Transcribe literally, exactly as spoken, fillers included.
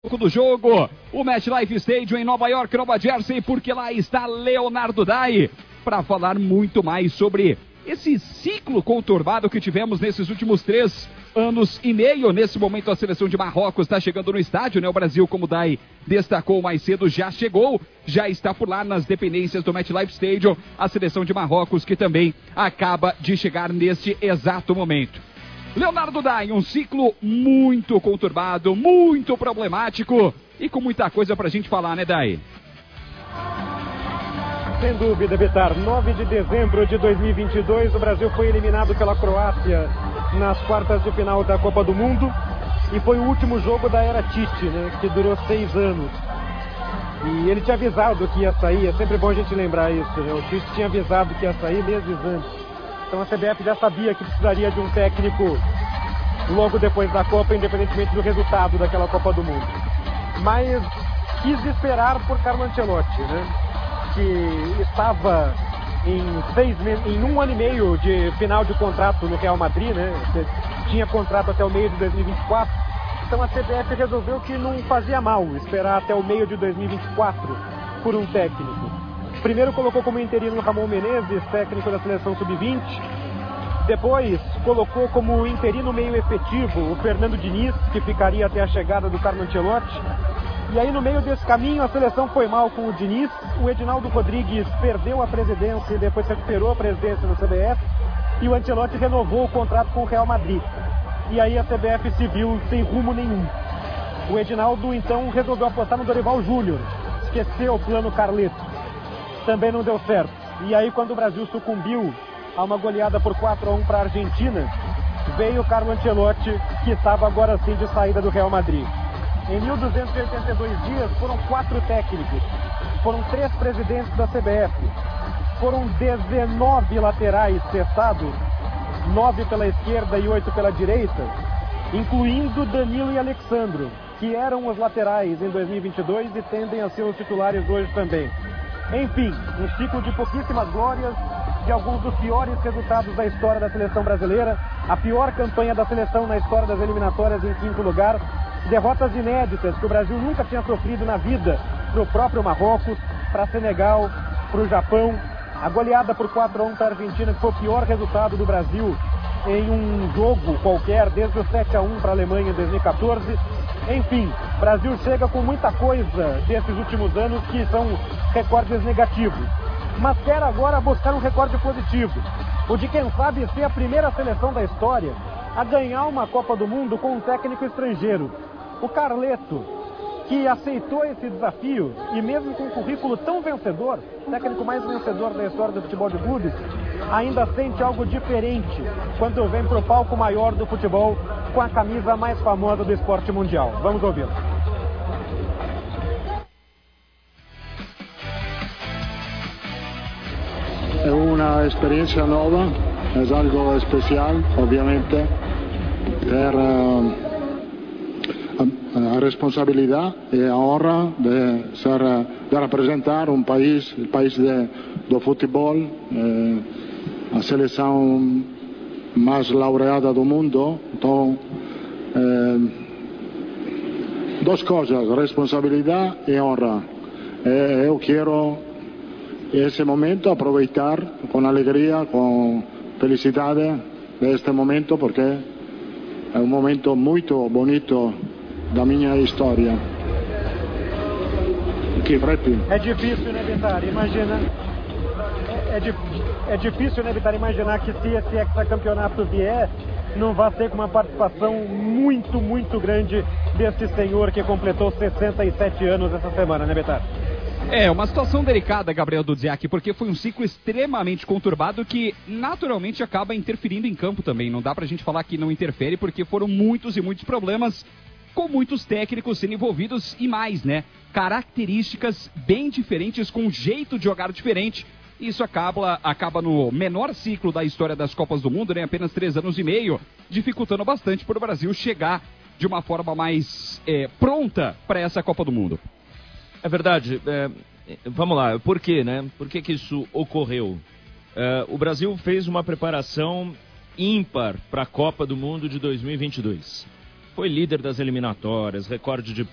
do jogo, o MetLife Stadium em Nova York, Nova Jersey, porque lá está Leonardo Dai para falar muito mais sobre esse ciclo conturbado que tivemos nesses últimos três anos e meio. Nesse momento a seleção de Marrocos está chegando no estádio, né? O Brasil, como o Dai destacou mais cedo, já chegou, já está por lá nas dependências do MetLife Stadium, a seleção de Marrocos que também acaba de chegar neste exato momento. Leonardo Dai, um ciclo muito conturbado, muito problemático e com muita coisa pra gente falar, né, Dai? Sem dúvida, Bitar. nove de dezembro de dois mil e vinte e dois, o Brasil foi eliminado pela Croácia nas quartas de final da Copa do Mundo e foi o último jogo da era Tite, né, que durou seis anos. E ele tinha avisado que ia sair, é sempre bom a gente lembrar isso, né? O Tite tinha avisado que ia sair meses antes. Então a C B F já sabia que precisaria de um técnico logo depois da Copa, independentemente do resultado daquela Copa do Mundo. Mas quis esperar por Carlo Ancelotti, né? Que estava em, seis, em um ano e meio de final de contrato no Real Madrid, né? Tinha contrato até o meio de dois mil e vinte e quatro. Então a C B F resolveu que não fazia mal esperar até o meio de dois mil e vinte e quatro por um técnico. Primeiro colocou como interino Ramon Menezes, técnico da seleção sub vinte. Depois colocou como interino meio efetivo o Fernando Diniz, que ficaria até a chegada do Carlo Ancelotti. E aí no meio desse caminho a seleção foi mal com o Diniz, o Edinaldo Rodrigues perdeu a presidência e depois recuperou a presidência da C B F e o Ancelotti renovou o contrato com o Real Madrid. E aí a C B F se viu sem rumo nenhum. O Edinaldo então resolveu apostar no Dorival Júnior, esqueceu o plano Carleto. Também não deu certo. E aí quando o Brasil sucumbiu a uma goleada por quatro a um para a Argentina, veio o Carlo Ancelotti, que estava agora sim de saída do Real Madrid. Em mil duzentos e oitenta e dois dias foram quatro técnicos, foram três presidentes da C B F, foram dezenove laterais testados, nove pela esquerda e oito pela direita, incluindo Danilo e Alexandro, que eram os laterais em dois mil e vinte e dois e tendem a ser os titulares hoje também. Enfim, um ciclo de pouquíssimas glórias, de alguns dos piores resultados da história da seleção brasileira, a pior campanha da seleção na história das eliminatórias em quinto lugar, derrotas inéditas que o Brasil nunca tinha sofrido na vida para o próprio Marrocos, para Senegal, para o Japão, a goleada por quatro a um para a Argentina, que foi o pior resultado do Brasil em um jogo qualquer, desde o sete a um para a Alemanha em dois mil e quatorze. Enfim, o Brasil chega com muita coisa desses últimos anos que são recordes negativos, mas quer agora buscar um recorde positivo, o de quem sabe ser a primeira seleção da história a ganhar uma Copa do Mundo com um técnico estrangeiro. O Carleto, que aceitou esse desafio e mesmo com um currículo tão vencedor, técnico mais vencedor da história do futebol de clubes, ainda sente algo diferente quando vem para o palco maior do futebol com a camisa mais famosa do esporte mundial. Vamos ouvi-lo. É uma experiência nova, é algo especial, obviamente, per uh, a responsabilidade e a honra de, ser, de representar um país, o país de, do futebol, eh, a seleção mais laureada do mundo. Então, eh, duas coisas, responsabilidade e honra. Eh, eu quero esse momento aproveitar com alegria, com felicidade deste momento, porque é um momento muito bonito da minha história. Que frete. É difícil, né, Bitar? Imagina. É, é, é difícil, né, Bitar, imaginar que se esse hexacampeonato vier, não vai ser com uma participação muito, muito grande desse senhor que completou sessenta e sete anos essa semana, né, Bitar? É, uma situação delicada, Gabriel Dudziak, porque foi um ciclo extremamente conturbado que naturalmente acaba interferindo em campo também. Não dá pra gente falar que não interfere, porque foram muitos e muitos problemas, com muitos técnicos sendo envolvidos e mais, né? Características bem diferentes, com um jeito de jogar diferente. Isso acaba, acaba no menor ciclo da história das Copas do Mundo, né? Apenas três anos e meio, dificultando bastante para o Brasil chegar de uma forma mais é, pronta para essa Copa do Mundo. É verdade. É, vamos lá, por quê, né? Por que que isso ocorreu? É, o Brasil fez uma preparação ímpar para a Copa do Mundo de dois mil e vinte e dois. Foi líder das eliminatórias, recorde de